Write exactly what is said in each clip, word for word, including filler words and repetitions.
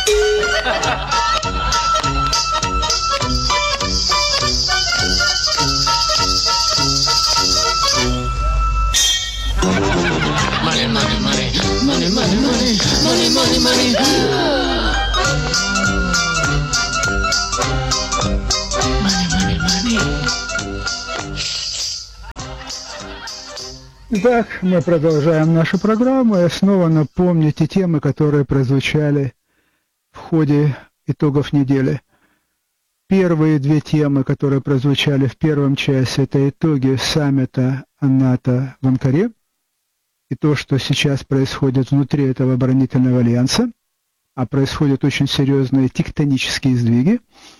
Money, money, money, money, money, money, money, money, money. Money, money, money. Итак, мы продолжаем нашу программу и снова напомню те темы, которые прозвучали в ходе итогов недели. Первые две темы, которые прозвучали в первом часе, это итоги саммита НАТО в Анкаре и то, что сейчас происходит внутри этого оборонительного альянса, а происходят очень серьезные тектонические сдвиги,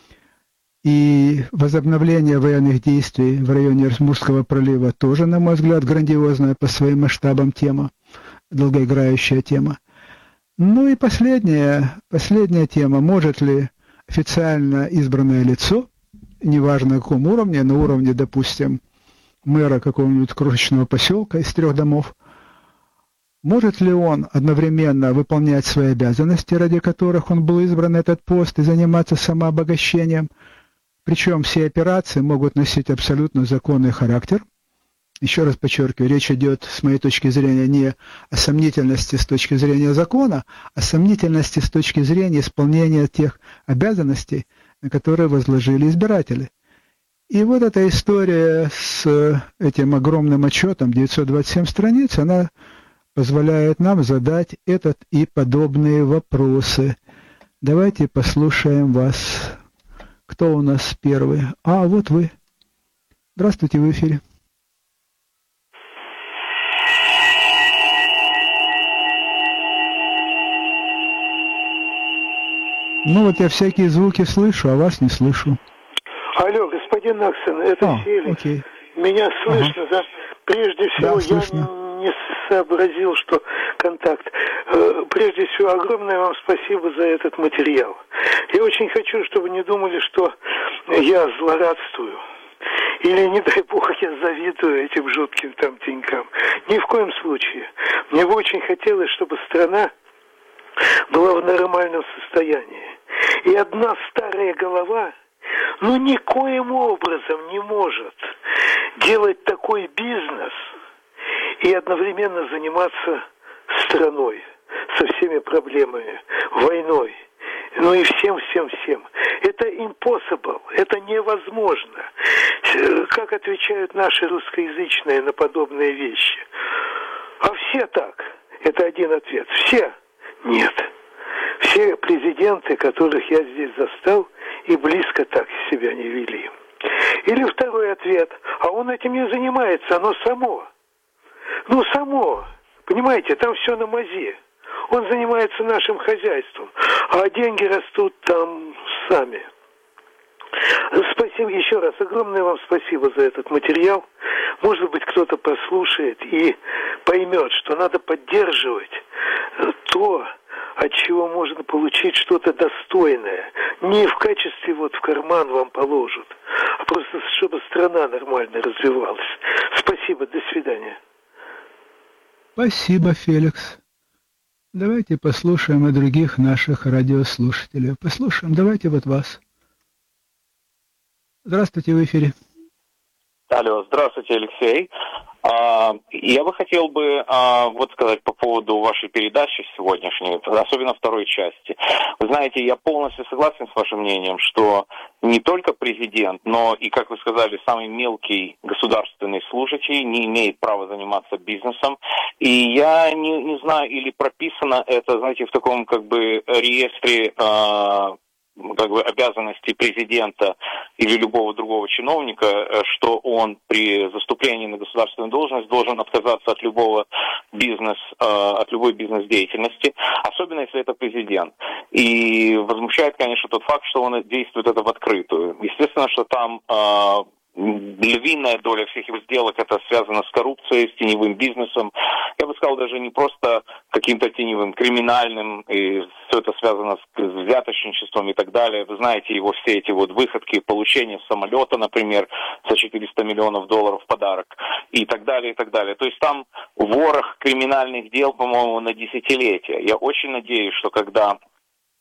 и возобновление военных действий в районе Эрмузского пролива тоже, на мой взгляд, грандиозная по своим масштабам тема, долгоиграющая тема. Ну и последняя, последняя тема, может ли официально избранное лицо, неважно на каком уровне, на уровне, допустим, мэра какого-нибудь крошечного поселка из трех домов, может ли он одновременно выполнять свои обязанности, ради которых он был избран на этот пост, и заниматься самообогащением? Причем все операции могут носить абсолютно законный характер. Еще раз подчеркиваю, речь идет, с моей точки зрения, не о сомнительности с точки зрения закона, а о сомнительности с точки зрения исполнения тех обязанностей, на которые возложили избиратели. И вот эта история с этим огромным отчетом, девятьсот двадцать семь страниц, она позволяет нам задать этот и подобные вопросы. Давайте послушаем вас. Кто у нас первый? А, вот вы. Здравствуйте, в эфире. Ну вот я всякие звуки слышу, а вас не слышу. Алло, господин Аксен, это а, Феликс. Окей. Меня слышно, ага. Да? Прежде всего, да, я не, не сообразил, что контакт. Прежде всего, огромное вам спасибо за этот материал. Я очень хочу, чтобы не думали, что я злорадствую. Или, не дай бог, я завидую этим жутким там деньгам. Ни в коем случае. Мне бы очень хотелось, чтобы страна была в нормальном состоянии. И одна старая голова, ну, никоим образом не может делать такой бизнес и одновременно заниматься страной со всеми проблемами, войной, ну и всем-всем-всем. Это impossible, это невозможно. Как отвечают наши русскоязычные на подобные вещи? А все так. Это один ответ. Все? Нет. Все президенты, которых я здесь застал, и близко так себя не вели. Или второй ответ. А он этим не занимается, оно само. Ну, само. Понимаете, там все на мази. Он занимается нашим хозяйством, а деньги растут там сами. Спасибо еще раз, огромное вам спасибо за этот материал. Может быть, кто-то послушает и поймет, что надо поддерживать то, от чего можно получить что-то достойное. Не в качестве вот в карман вам положат, а просто чтобы страна нормально развивалась. Спасибо, до свидания. Спасибо, Феликс. Давайте послушаем и других наших радиослушателей. Послушаем, давайте вот вас. Здравствуйте, в эфире. Алло, здравствуйте, Алексей. Я бы хотел бы вот сказать по поводу вашей передачи сегодняшней, особенно второй части. Вы знаете, я полностью согласен с вашим мнением, что не только президент, но и, как вы сказали, самый мелкий государственный служащий не имеет права заниматься бизнесом. И я не, не знаю, или прописано это, знаете, в таком как бы реестре как бы обязанностей президента или любого другого чиновника, что он при заступлении на государственную должность должен отказаться от любого бизнес, от любой бизнес-деятельности, особенно если это президент. И возмущает, конечно, тот факт, что он действует это в открытую. Естественно, что там львиная доля всех его сделок это связано с коррупцией, с теневым бизнесом. Я бы сказал, даже не просто каким-то теневым, криминальным, и все это связано с взяточничеством и так далее. Вы знаете его все эти вот выходки, получение самолета, например, за четыреста миллионов долларов в подарок, и так далее, и так далее. То есть там ворох криминальных дел, по-моему, на десятилетия. Я очень надеюсь, что когда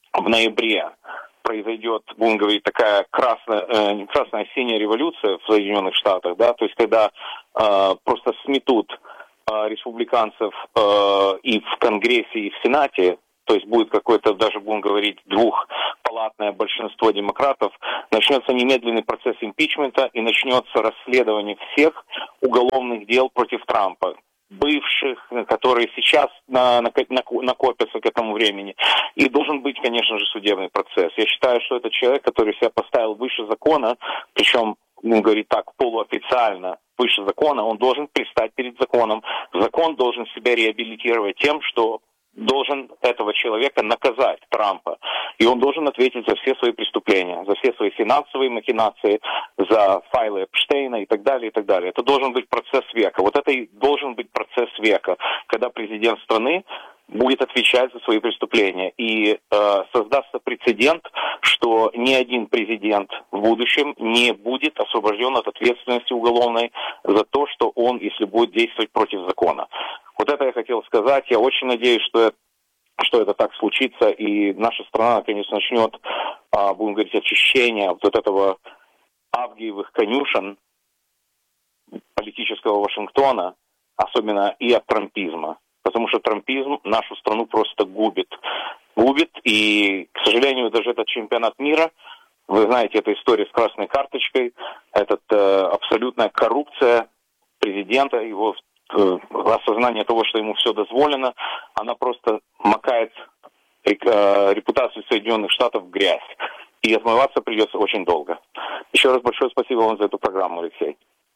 в ноябре произойдет, будем говорить, такая красная, э, не красная, а синяя революция в Соединенных Штатах, да, то есть когда э, просто сметут э, республиканцев э, и в Конгрессе, и в Сенате, то есть будет какое-то, даже будем говорить, двухпалатное большинство демократов, начнется немедленный процесс импичмента и начнется расследование всех уголовных дел против Трампа, бывших, которые сейчас на, на, накопятся к этому времени. И должен быть, конечно же, судебный процесс. Я считаю, что это человек, который себя поставил выше закона, причем, ну, говорит так, полуофициально выше закона, он должен предстать перед законом. Закон должен себя реабилитировать тем, что должен этого человека наказать, Трампа. И он должен ответить за все свои преступления, за все свои финансовые махинации, за файлы Эпштейна и так далее, и так далее. Это должен быть процесс века. Вот это и должен быть процесс века, когда президент страны будет отвечать за свои преступления. И э, создастся прецедент, что ни один президент в будущем не будет освобожден от ответственности уголовной за то, что он, если будет действовать против закона. Вот это я хотел сказать. Я очень надеюсь, что это, что это так случится, и наша страна, наконец, начнет, э, будем говорить, очищение вот этого авгиевых конюшен политического Вашингтона, особенно и от трампизма. Потому что трампизм нашу страну просто губит. Губит, и, к сожалению, даже этот чемпионат мира, вы знаете, эта история с красной карточкой, это э, абсолютная коррупция президента, его э, осознание того, что ему все дозволено, она просто макает э, репутацию Соединенных Штатов в грязь. И отмываться придется очень долго. Еще раз большое спасибо вам за эту программу, Алексей.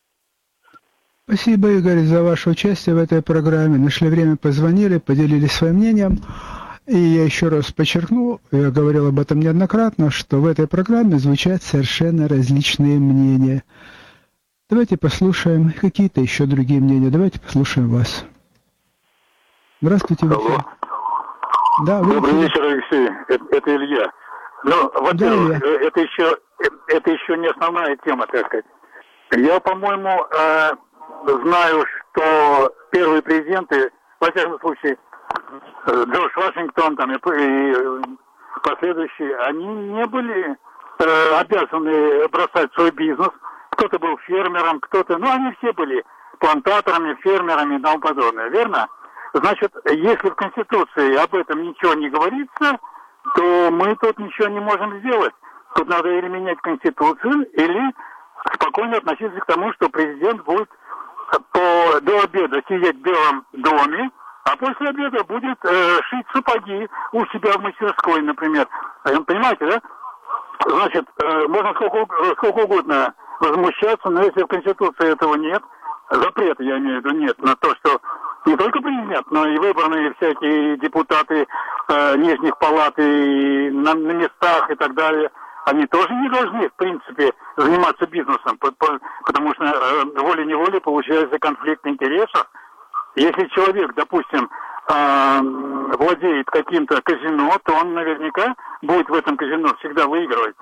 Спасибо, Игорь, за ваше участие в этой программе. Нашли время, позвонили, поделились своим мнением. И я еще раз подчеркну, я говорил об этом неоднократно, что в этой программе звучат совершенно различные мнения. Давайте послушаем какие-то еще другие мнения. Давайте послушаем вас. Здравствуйте, Алло. Да, вы Добрый вечер, Алексей. Это, это Илья. Ну, во-первых, да, это еще это еще не основная тема, так сказать. Я, по-моему, э, знаю, что первые президенты, во всяком случае, Джордж Вашингтон там, и, и последующие, они не были э, обязаны бросать свой бизнес. Кто-то был фермером, кто-то... Ну, они все были плантаторами, фермерами и тому подобное, верно? Значит, если в Конституции об этом ничего не говорится, то мы тут ничего не можем сделать. Тут надо или менять Конституцию, или спокойно относиться к тому, что президент будет по, до обеда сидеть в Белом доме, а после обеда будет э, шить сапоги у себя в мастерской, например. Понимаете, да? Значит, э, можно сколько, сколько угодно возмущаться, но если в Конституции этого нет, запрета, я имею в виду, нет, на то, что не только президент, но и выбранные всякие депутаты э, нижних палат и на, на местах и так далее, они тоже не должны, в принципе, заниматься бизнесом, потому что э, волей-неволей получается конфликт интересов. Если человек, допустим, э, владеет каким-то казино, то он наверняка будет в этом казино всегда выигрывать.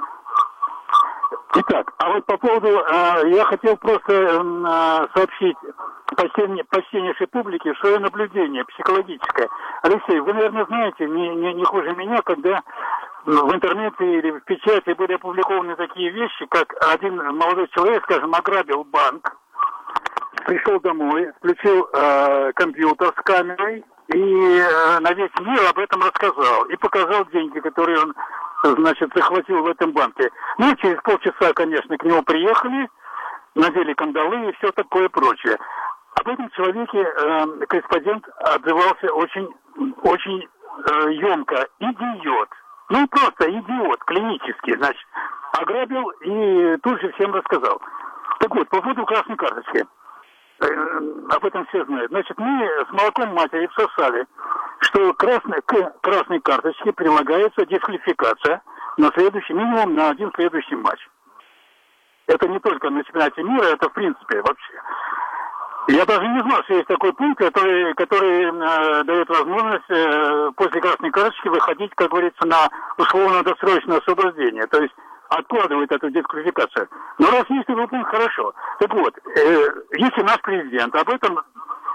Итак, а вот по поводу, э, я хотел просто э, сообщить почтеннейшей публике свое наблюдение психологическое. Алексей, вы, наверное, знаете, не, не, не хуже меня, когда в интернете или в печати были опубликованы такие вещи, как один молодой человек, скажем, ограбил банк, пришел домой, включил э, компьютер с камерой и э, на весь мир об этом рассказал. И показал деньги, которые он, значит, захватил в этом банке. Ну, через полчаса, конечно, к нему приехали, надели кандалы и все такое прочее. Об этом человеке э, корреспондент отзывался очень, очень э, емко. Идиот. Ну, просто идиот, клинический, значит. Ограбил и тут же всем рассказал. Так вот, по поводу красной карточки. Э, об этом все знают. Значит, мы с молоком матери всосали, что красной, к красной карточке прилагается дисквалификация на следующий, минимум на один следующий матч. Это не только на чемпионате мира, это в принципе вообще. Я даже не знал, что есть такой пункт, который, который э, дает возможность э, после красной карточки выходить, как говорится, на условно-досрочное освобождение. То есть откладывает эту дисквалификацию. Но раз есть такой пункт, хорошо. Так вот, э, если наш президент об этом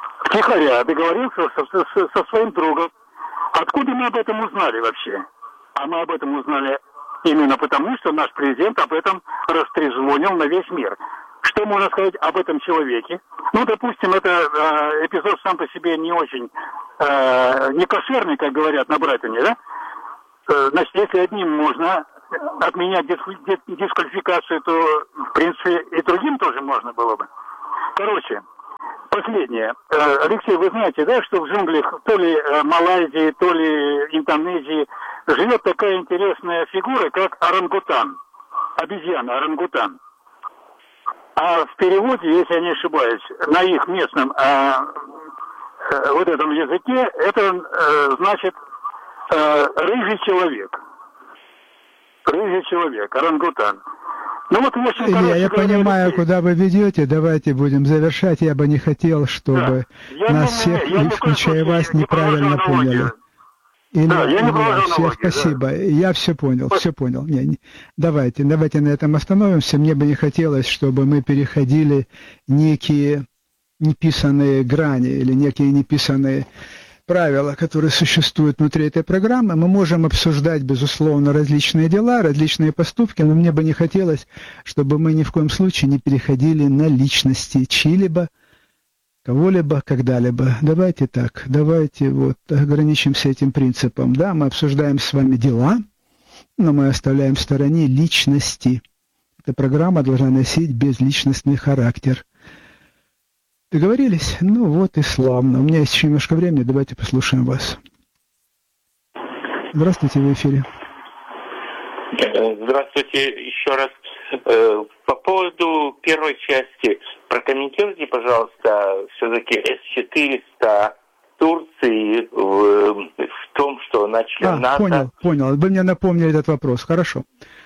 втихаря договорился со, со, со своим другом, откуда мы об этом узнали вообще? А мы об этом узнали именно потому, что наш президент об этом растрезвонил на весь мир. Что можно сказать об этом человеке? Ну, допустим, это э, эпизод сам по себе не очень э, не кошерный, как говорят на Брайтоне, да? Э, значит, если одним можно отменять дис- дисквалификацию, то, в принципе, и другим тоже можно было бы. Короче, последнее. Э, Алексей, вы знаете, да, что в джунглях то ли э, Малайзии, то ли Индонезии живет такая интересная фигура, как орангутан. Обезьяна, орангутан. А в переводе, если я не ошибаюсь, на их местном а, а, вот этом языке, это а, значит а, рыжий человек. Рыжий человек, орангутан. Ну вот, в общем, Илья, я говоря, понимаю, Алексей, куда вы ведете. Давайте будем завершать. Я бы не хотел, чтобы да. нас не, всех, не, не, включая вас, не неправильно поняли. Илья, да, я не Илья, все, аналогию, спасибо. Да. Я все понял, все понял. Не, не, давайте, давайте на этом остановимся. Мне бы не хотелось, чтобы мы переходили некие неписанные грани или некие неписанные правила, которые существуют внутри этой программы. Мы можем обсуждать, безусловно, различные дела, различные поступки, но мне бы не хотелось, чтобы мы ни в коем случае не переходили на личности чьи-либо, кого-либо, когда-либо. Давайте так, давайте вот ограничимся этим принципом. Да, мы обсуждаем с вами дела, но мы оставляем в стороне личности. Эта программа должна носить безличностный характер. Договорились? Ну вот и славно. У меня есть еще немножко времени, давайте послушаем вас. Здравствуйте, в эфире. Здравствуйте еще раз. По поводу первой части, прокомментируйте, пожалуйста, все-таки эс четыреста Турции в, в том, что начали а, НАТО. Понял, понял. Вы мне напомнили этот вопрос. Хорошо.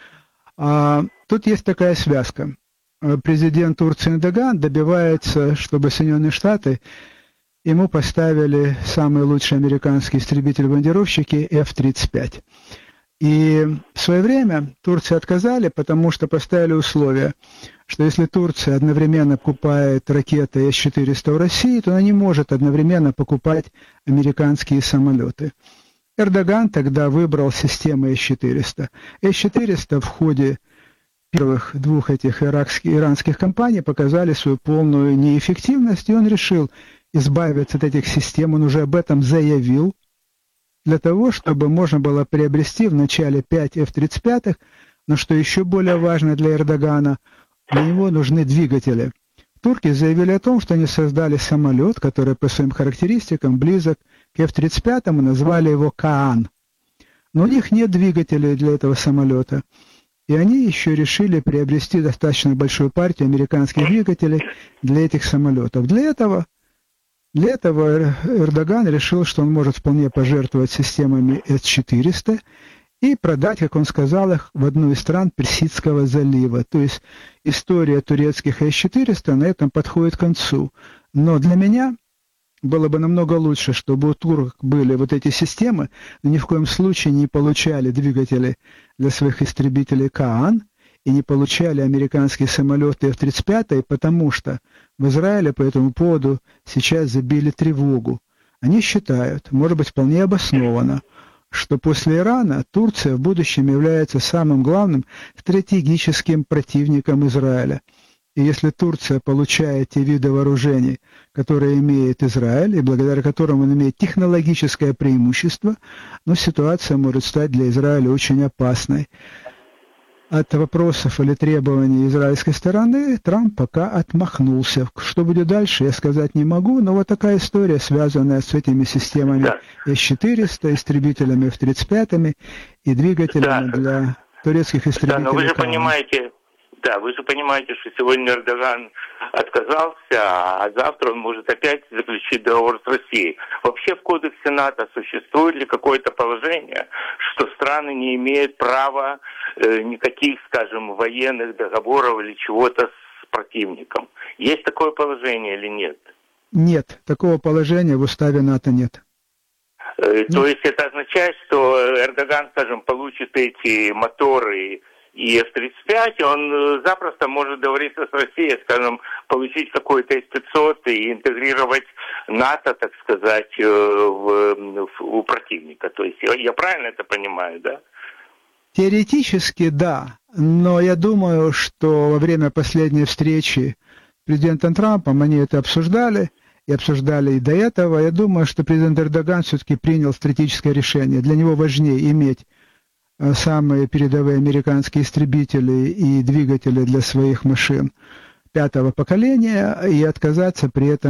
А, тут есть такая связка. Президент Турции Эрдоган добивается, чтобы Соединенные Штаты ему поставили самые лучшие американские истребители-бомбардировщики эф тридцать пять. И в свое время Турции отказали, потому что поставили условие, что если Турция одновременно покупает ракеты эс четыреста в России, то она не может одновременно покупать американские самолеты. Эрдоган тогда выбрал систему эс четыреста. эс четыреста в ходе первых двух этих иракских, иранских кампаний показали свою полную неэффективность, и он решил избавиться от этих систем, он уже об этом заявил, для того, чтобы можно было приобрести вначале пять эф тридцать пять, но что еще более важно для Эрдогана, для него нужны двигатели. Турки заявили о том, что они создали самолет, который по своим характеристикам близок к эф тридцать пять, и назвали его Каан. Но у них нет двигателей для этого самолета. И они еще решили приобрести достаточно большую партию американских двигателей для этих самолетов. Для этого, для этого Эрдоган решил, что он может вполне пожертвовать системами эс четыреста и продать, как он сказал, их в одну из стран Персидского залива. То есть история турецких эс четыреста на этом подходит к концу. Но для меня было бы намного лучше, чтобы у турок были вот эти системы, но ни в коем случае не получали двигатели для своих истребителей Каан и не получали американские самолеты эф тридцать пять, потому что в Израиле по этому поводу сейчас забили тревогу. Они считают, может быть вполне обоснованно, что после Ирана Турция в будущем является самым главным стратегическим противником Израиля. И если Турция получает те виды вооружений, которые имеет Израиль, и благодаря которым он имеет технологическое преимущество, ну, ситуация может стать для Израиля очень опасной. От вопросов или требований израильской стороны Трамп пока отмахнулся. Что будет дальше, я сказать не могу, но вот такая история, связанная с этими системами да. эс четыреста, истребителями эф тридцать пять и двигателями да. для турецких истребителей. Да, но вы же понимаете... Да, вы же понимаете, что сегодня Эрдоган отказался, а завтра он может опять заключить договор с Россией. Вообще в Кодексе НАТО существует ли какое-то положение, что страны не имеют права э, никаких, скажем, военных договоров или чего-то с противником? Есть такое положение или нет? Нет, такого положения в уставе НАТО нет. Э, то есть это означает, что Эрдоган, скажем, получит эти моторы и эф тридцать пять, он запросто может договориться с Россией, скажем, получить какой-то эс пятьсот и интегрировать НАТО, так сказать, в, в, у противника. То есть я, я правильно это понимаю, да? Теоретически да, но я думаю, что во время последней встречи с президентом Трампом они это обсуждали, и обсуждали и до этого. Я думаю, что президент Эрдоган все-таки принял стратегическое решение. Для него важнее иметь самые передовые американские истребители и двигатели для своих машин пятого поколения и отказаться при этом